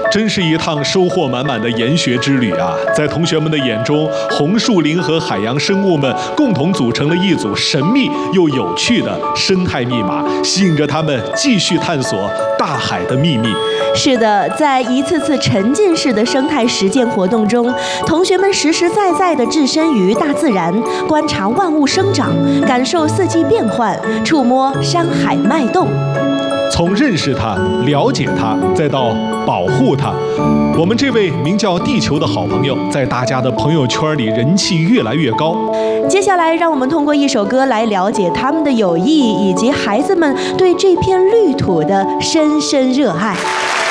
真是一趟收获满满的研学之旅啊！在同学们的眼中，红树林和海洋生物们共同组成了一组神秘又有趣的生态密码，吸引着他们继续探索大海的秘密。 是的，在一次次沉浸式的生态实践活动中，同学们实实在在地置身于大自然，观察万物生长，感受四季变换，触摸山海脉动。 从认识它、了解它，再到保护它，我们这位名叫地球的好朋友，在大家的朋友圈里人气越来越高。 接下来，让我们通过一首歌来了解他们的友谊，以及孩子们对这片绿土的深深热爱。